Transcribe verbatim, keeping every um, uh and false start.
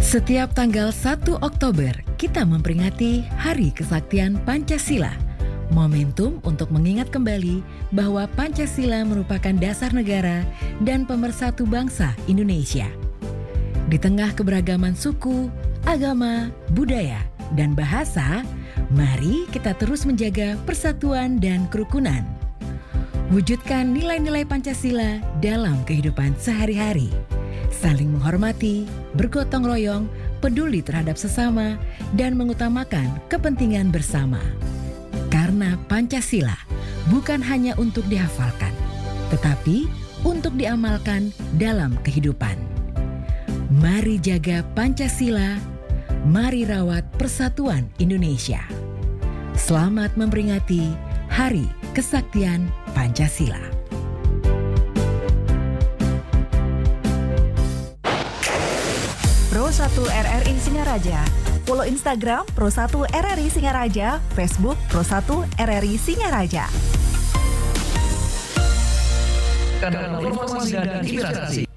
Setiap tanggal satu Oktober, kita memperingati Hari Kesaktian Pancasila. Momentum untuk mengingat kembali bahwa Pancasila merupakan dasar negara dan pemersatu bangsa Indonesia. Di tengah keberagaman suku, agama, budaya, dan bahasa, mari kita terus menjaga persatuan dan kerukunan. Wujudkan nilai-nilai Pancasila dalam kehidupan sehari-hari. Saling menghormati, bergotong royong, peduli terhadap sesama, dan mengutamakan kepentingan bersama. Karena Pancasila bukan hanya untuk dihafalkan, tetapi untuk diamalkan dalam kehidupan. Mari jaga Pancasila, mari rawat persatuan Indonesia. Selamat memperingati Hari Kesaktian Pancasila. Pro satu R R I Singaraja. Follow Instagram Pro satu R R I Singaraja, Facebook Pro satu R R I Singaraja. Kanal informasi dan inspirasi.